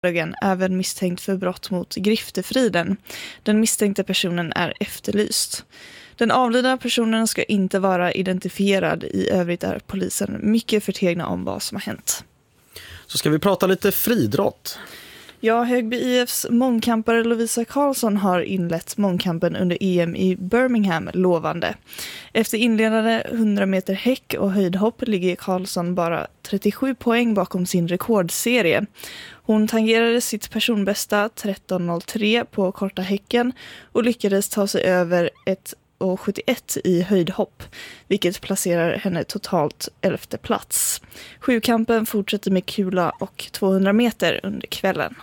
även misstänkt för brott mot griftefriden. Den misstänkta personen är efterlyst. Den avlidna personen ska inte vara identifierad. I övrigt är polisen mycket förtegna om vad som har hänt. Så ska vi prata lite friidrott. Ja, Högby IFs mångkampare Lovisa Karlsson har inlett mångkampen under EM i Birmingham lovande. Efter inledande 100 meter häck och höjdhopp ligger Karlsson bara 37 poäng bakom sin rekordserie. Hon tangerade sitt personbästa 13.03 på korta häcken och lyckades ta sig över 1,71 i höjdhopp, vilket placerar henne totalt 11:e plats. Sjukampen fortsätter med kula och 200 meter under kvällen.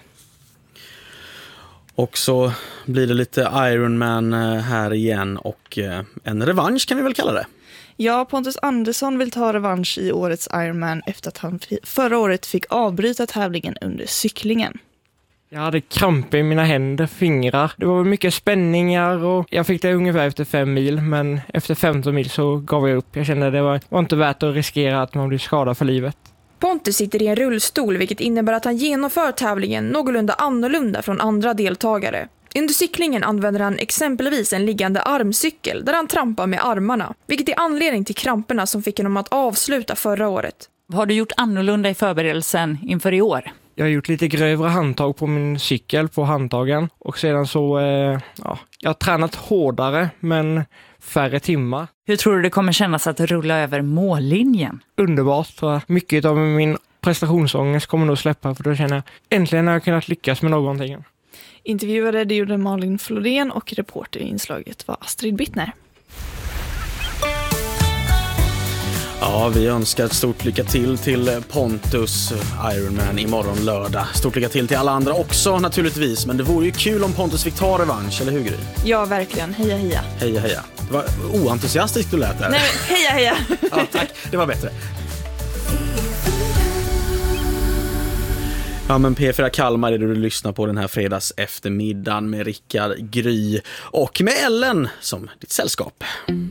Och så blir det lite Ironman här igen och en revansch kan vi väl kalla det. Ja, Pontus Andersson vill ta revansch i årets Ironman efter att han förra året fick avbryta tävlingen under cyklingen. Jag hade kramp i mina händer, fingrar. Det var mycket spänningar och jag fick det ungefär efter 5 mil. Men efter 15 mil så gav jag upp. Jag kände att det var inte värt att riskera att man blir skadad för livet. Pontus sitter i en rullstol, vilket innebär att han genomför tävlingen någorlunda annorlunda från andra deltagare. Under cyklingen använder han exempelvis en liggande armcykel där han trampar med armarna, vilket är anledning till kramperna som fick honom att avsluta förra året. Vad har du gjort annorlunda i förberedelsen inför i år? Jag har gjort lite grövre handtag på min cykel på handtagen och sedan så jag har tränat hårdare men färre timmar. Hur tror du det kommer kännas att rulla över mållinjen? Underbart, så mycket av min prestationsångest kommer nog släppa, för då känner jag äntligen har jag kunnat lyckas med någonting. Intervjuade det gjorde Malin Flodén och reporter i inslaget var Astrid Bittner. Ja, vi önskar ett stort lycka till Pontus Ironman imorgon lördag. Stort lycka till alla andra också naturligtvis, men det vore ju kul om Pontus fick ta revansch, eller hur Gry? Ja, verkligen. Heja, heja. Heja, heja. Det var oentusiastiskt du lät där. Nej, heja, heja. Ja, tack. Det var bättre. Ja, men P4 Kalmar är det du lyssnar på den här fredags eftermiddagen med Rickard, Gry och med Ellen som ditt sällskap.